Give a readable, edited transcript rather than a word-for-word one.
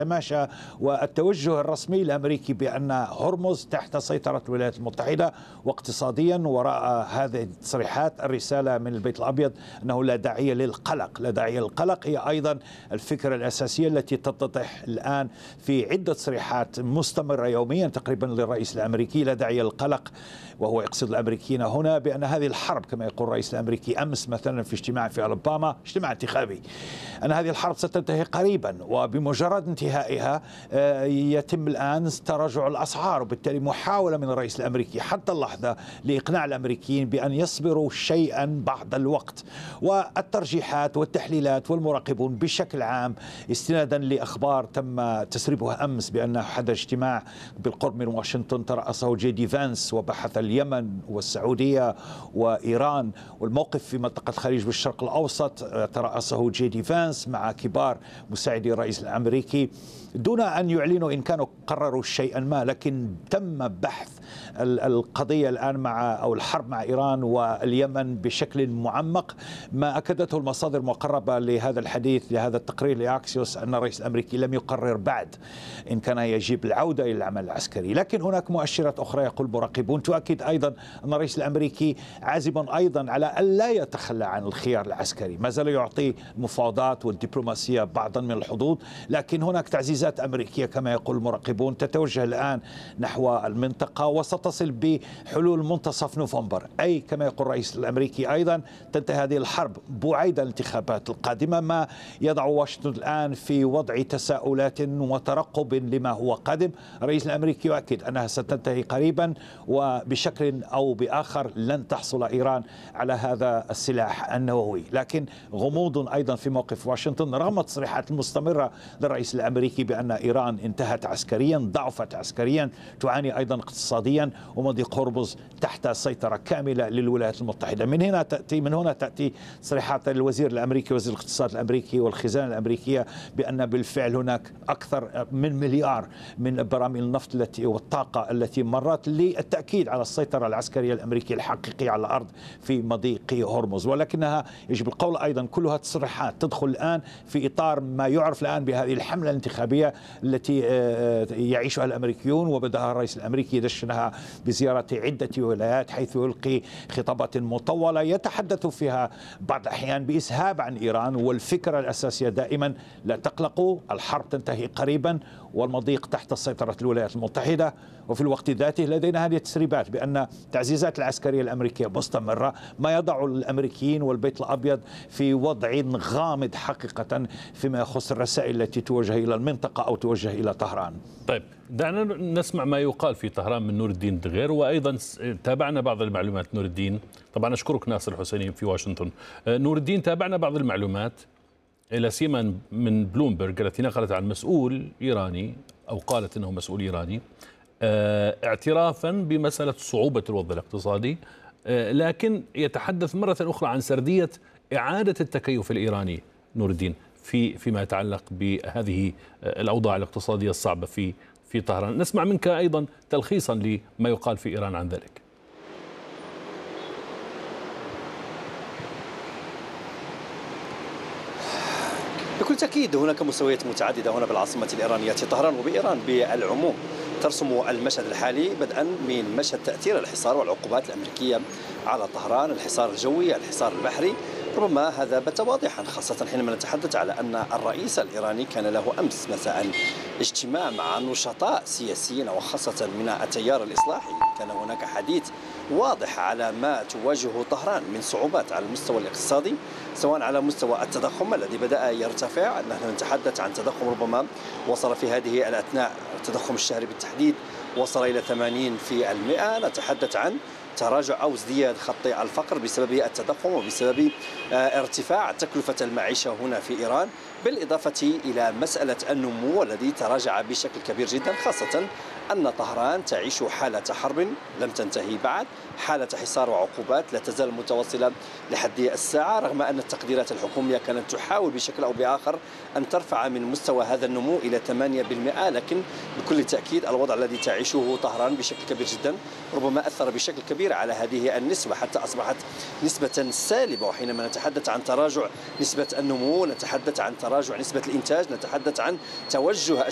تماشى والتوجه الرسمي الأمريكي بأن هرمز تحت سيطرة الولايات المتحدة، واقتصاديا وراء هذه التصريحات الرسالة من البيت الأبيض أنه لا داعي للقلق. لا داعي للقلق هي أيضا الفكرة الأساسية التي تتضح الآن في عدة تصريحات مستمرة يوميا تقريبا للرئيس الأمريكي. لا داعي للقلق، وهو يقصد الأمريكيين هنا بأن هذه الحرب كما يقول الرئيس الأمريكي أمس مثلا في اجتماع في ألاباما، اجتماع انتخابي، أن هذه الحرب ستنتهي قريبا، وبمجرد انتهائها يتم الآن تراجع الأسعار، وبالتالي محاولة من الرئيس الأمريكي حتى اللحظة لإقناع الأمريكيين بأن يصبروا شيئا بعض الوقت. والترجيحات والتحليلات والمراقبون بشكل عام استنادا لأخبار تم تسريبها أمس بأن حدث اجتماع بالقرب من واشنطن ترأسه جي دي فانس، وبحث اليمن والسعودية وإيران والموقف في منطقة الخليج بالشرق الأوسط ترأسه جي دي فانس مع كبار مساعدي الرئيس الأمريكي، دون أن يعلنوا إن كانوا قرروا شيئا ما. لكن تم بحث القضية الآن أو الحرب مع إيران واليمن بشكل معمق. ما أكدته المصادر المقربة لهذا الحديث لهذا التقرير لأكسيوس أن الرئيس الأمريكي لم يقرر بعد إن كان يجب العودة إلى العمل العسكري. لكن هناك مؤشرات أخرى يقول المراقبون تؤكد أيضا أن الرئيس الأمريكي عازم أيضا على أن لا يتخلى عن الخيار العسكري، ما زال يعطي المفاوضات والدبلوماسية بعضا من الحظوظ، لكن هناك تعزيزات أمريكية كما يقول المراقبون تتوجه الآن نحو المنطقة وستصل بحلول منتصف نوفمبر، أي كما يقول الرئيس الأمريكي أيضا تنتهي هذه الحرب بعيد الانتخابات القادمة، ما يضع واشنطن الآن في وضع تساؤلات وترقب لما هو قادم. الرئيس الأمريكي يؤكد أنها ستنتهي قريبا، وبشكل أو بآخر لن تحصل إيران على هذا السلاح النووي. لكن غموض أيضا في موقف واشنطن رغم التصريحات المستمرة للرئيس الأمريكي بأن إيران انتهت عسكريا، ضعفت عسكريا، تعاني أيضا اقتصاديا، ومضيق هرمز تحت سيطرة كاملة للولايات المتحدة. من هنا تأتي تصريحات الوزير الأمريكي وزير الاقتصاد الأمريكي والخزانة الأمريكية بأن بالفعل هناك أكثر من مليار من براميل النفط والطاقة التي مرت للتأكيد على السيطرة العسكرية الأمريكية الحقيقية على الأرض في مضيق هرمز. ولكنها يجب القول أيضا كلها تصريحات تدخل الآن في إطار ما يعرف الآن بهذه الحملة الانتخابية التي يعيشها الأمريكيون، وبدأها الرئيس الأمريكي يدشنها بزيارة عدة ولايات حيث يلقي خطابات مطولة يتحدث فيها بعض الأحيان بإسهاب عن إيران، والفكرة الأساسية دائما لا تقلقوا، الحرب تنتهي قريبا والمضيق تحت سيطرة الولايات المتحدة. وفي الوقت ذاته لدينا هذه التسريبات بأن التعزيزات العسكرية الأمريكية مستمرة، ما يضع الأمريكيين والبيت الأبيض في وضع غامض حقيقة فيما يخص الرسائل التي توجه إلى المنطقة أو توجه إلى طهران. طيب دعنا نسمع ما يقال في طهران من نور الدين دغير، وأيضا تابعنا بعض المعلومات. نور الدين، طبعا أشكرك ناصر الحسيني في واشنطن. نور الدين، تابعنا بعض المعلومات لا سيما من بلومبرج التي نقلت عن مسؤول إيراني أو قالت أنه مسؤول إيراني اعترافا بمسألة صعوبة الوضع الاقتصادي، لكن يتحدث مرة أخرى عن سردية إعادة التكيف الإيراني. نور الدين، فيما يتعلق بهذه الأوضاع الاقتصادية الصعبة في طهران، نسمع منك أيضا تلخيصا لما يقال في إيران عن ذلك. بكل تأكيد هناك مستويات متعددة هنا بالعاصمة الإيرانية طهران، وبإيران بالعموم ترسم المشهد الحالي بدءا من مشهد تأثير الحصار والعقوبات الأمريكية على طهران، الحصار الجوي، الحصار البحري. ربما هذا بات واضحا خاصة حينما نتحدث على أن الرئيس الإيراني كان له أمس مساء اجتماع مع نشطاء سياسيين وخاصة من التيار الإصلاحي. كان هناك حديث واضح على ما تواجهه طهران من صعوبات على المستوى الاقتصادي، سواء على مستوى التضخم الذي بدأ يرتفع. نحن نتحدث عن تضخم ربما وصل في هذه الأثناء، التضخم الشهري بالتحديد وصل إلى 80%. نتحدث عن تراجع أو ازدياد خط الفقر بسبب التضخم وبسبب ارتفاع تكلفة المعيشة هنا في إيران، بالإضافة إلى مسألة النمو الذي تراجع بشكل كبير جدا، خاصة أن طهران تعيش حالة حرب لم تنتهي بعد، حالة حصار وعقوبات لا تزال متواصلة لحد الساعة، رغم أن التقديرات الحكومية كانت تحاول بشكل أو بآخر أن ترفع من مستوى هذا النمو إلى 8%. لكن بكل تأكيد الوضع الذي تعيشه طهران بشكل كبير جدا ربما أثر بشكل كبير على هذه النسبة حتى أصبحت نسبة سالبة. وحينما نتحدث عن تراجع نسبة النمو، نتحدث عن تراجع نسبة الإنتاج، نتحدث عن توجه